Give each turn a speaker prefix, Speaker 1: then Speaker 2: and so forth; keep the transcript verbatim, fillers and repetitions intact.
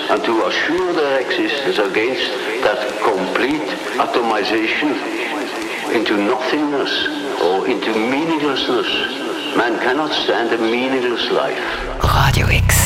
Speaker 1: and to assure their existence against that complete atomization into nothingness or into meaninglessness. Man cannot stand a meaningless life.
Speaker 2: Radio X.